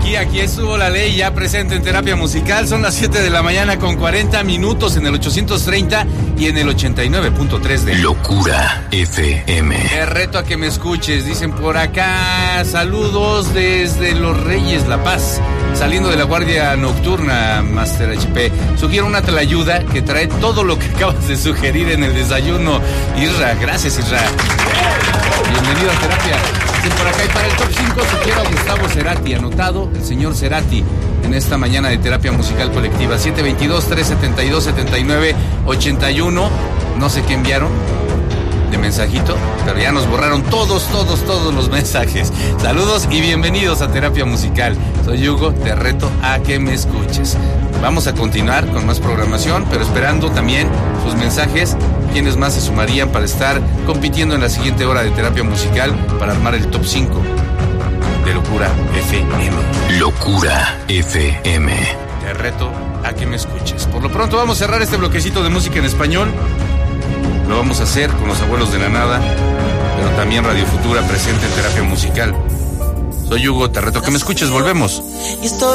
Aquí estuvo la ley ya presente en Terapia Musical. Son las 7 de la mañana con 40 minutos en el 830 y en el 89.3 de Locura FM. Te reto a que me escuches, dicen por acá. Saludos desde Los Reyes, La Paz. Saliendo de la guardia nocturna, Master HP. Sugiero una tlayuda que trae todo lo que acabas de sugerir en el desayuno. Isra, gracias Isra. Bienvenido a Terapia. Por acá y para el top 5 sugiero a Gustavo Cerati, anotado el señor Cerati en esta mañana de Terapia Musical Colectiva. 722-372-7981. No sé qué enviaron de mensajito, pero ya nos borraron todos los mensajes. Saludos y bienvenidos a Terapia Musical. Soy Hugo, te reto a que me escuches. Vamos a continuar con más programación, pero esperando también sus mensajes. ¿Quiénes más se sumarían para estar compitiendo en la siguiente hora de Terapia Musical para armar el top 5 de Locura FM? Locura FM. Te reto a que me escuches. Por lo pronto vamos a cerrar este bloquecito de música en español. Lo vamos a hacer con Los Abuelos de la Nada, pero también Radio Futura presente en Terapia Musical. Soy Hugo, te reto a que me escuches. Volvemos.